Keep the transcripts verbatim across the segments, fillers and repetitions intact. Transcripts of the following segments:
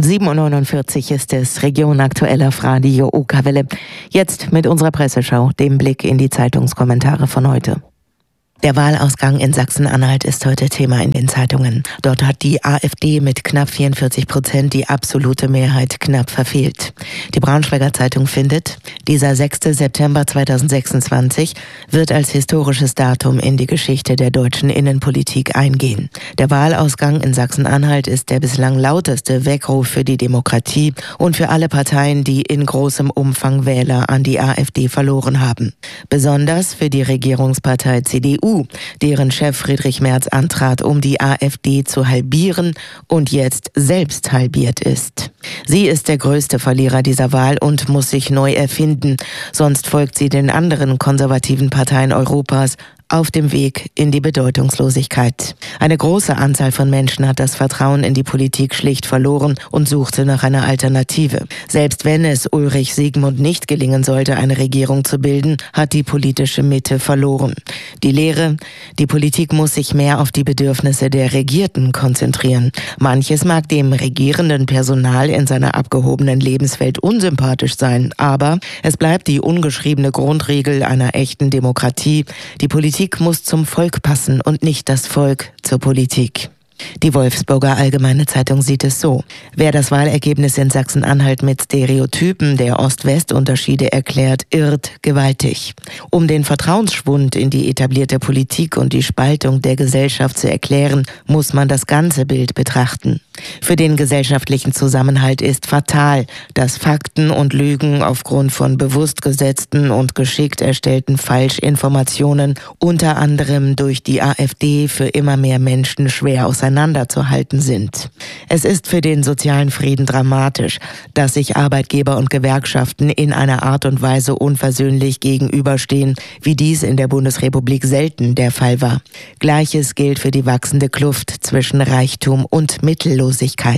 sieben Uhr neunundvierzig ist es, Region aktuell auf Radio Okerwelle. Jetzt mit unserer Presseschau, dem Blick in die Zeitungskommentare von heute. Der Wahlausgang in Sachsen-Anhalt ist heute Thema in den Zeitungen. Dort hat die AfD mit knapp vierundvierzig Prozent die absolute Mehrheit knapp verfehlt. Die Braunschweiger Zeitung findet, dieser sechster September zweitausendsechsundzwanzig wird als historisches Datum in die Geschichte der deutschen Innenpolitik eingehen. Der Wahlausgang in Sachsen-Anhalt ist der bislang lauteste Weckruf für die Demokratie und für alle Parteien, die in großem Umfang Wähler an die AfD verloren haben. Besonders für die Regierungspartei C D U, deren Chef Friedrich Merz antrat, um die AfD zu halbieren und jetzt selbst halbiert ist. Sie ist der größte Verlierer dieser Wahl und muss sich neu erfinden, sonst folgt sie den anderen konservativen Parteien Europas auf dem Weg in die Bedeutungslosigkeit. Eine große Anzahl von Menschen hat das Vertrauen in die Politik schlicht verloren und suchte nach einer Alternative. Selbst wenn es Ulrich Siegmund nicht gelingen sollte, eine Regierung zu bilden, hat die politische Mitte verloren. Die Lehre: Die Politik muss sich mehr auf die Bedürfnisse der Regierten konzentrieren. Manches mag dem regierenden Personal in seiner abgehobenen Lebenswelt unsympathisch sein, aber es bleibt die ungeschriebene Grundregel einer echten Demokratie: Die Politik Politik muss zum Volk passen und nicht das Volk zur Politik. Die Wolfsburger Allgemeine Zeitung sieht es so: Wer das Wahlergebnis in Sachsen-Anhalt mit Stereotypen der Ost-West-Unterschiede erklärt, irrt gewaltig. Um den Vertrauensschwund in die etablierte Politik und die Spaltung der Gesellschaft zu erklären, muss man das ganze Bild betrachten. Für den gesellschaftlichen Zusammenhalt ist fatal, dass Fakten und Lügen aufgrund von bewusst gesetzten und geschickt erstellten Falschinformationen unter anderem durch die AfD für immer mehr Menschen schwer auseinanderzuhalten sind. Es ist für den sozialen Frieden dramatisch, dass sich Arbeitgeber und Gewerkschaften in einer Art und Weise unversöhnlich gegenüberstehen, wie dies in der Bundesrepublik selten der Fall war. Gleiches gilt für die wachsende Kluft zwischen Reichtum und Mittellosigkeit.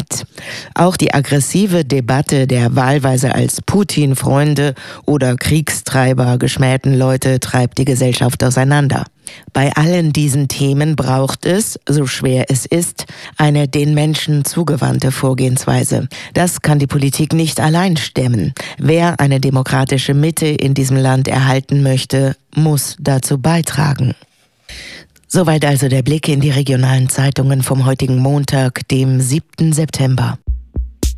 Auch die aggressive Debatte der wahlweise als Putin-Freunde oder Kriegstreiber geschmähten Leute treibt die Gesellschaft auseinander. Bei allen diesen Themen braucht es, so schwer es ist, eine den Menschen zugewandte Vorgehensweise. Das kann die Politik nicht allein stemmen. Wer eine demokratische Mitte in diesem Land erhalten möchte, muss dazu beitragen. Soweit also der Blick in die regionalen Zeitungen vom heutigen Montag, dem siebten September.